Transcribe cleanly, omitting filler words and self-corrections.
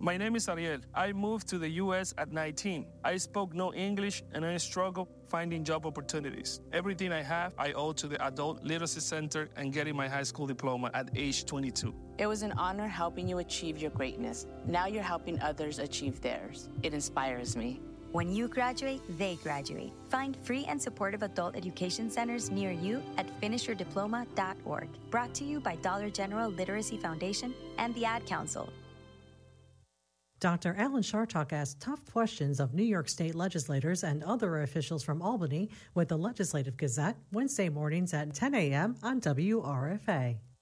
My name is Ariel. I moved to the U.S. at 19. I spoke no English and I struggled finding job opportunities. Everything I have, I owe to the Adult Literacy Center and getting my high school diploma at age 22. It was an honor helping you achieve your greatness. Now you're helping others achieve theirs. It inspires me. When you graduate, they graduate. Find free and supportive adult education centers near you at finishyourdiploma.org. Brought to you by Dollar General Literacy Foundation and the Ad Council. Dr. Alan Chartock asked tough questions of New York State legislators and other officials from Albany with the Legislative Gazette, Wednesday mornings at 10 a.m. on WRFA.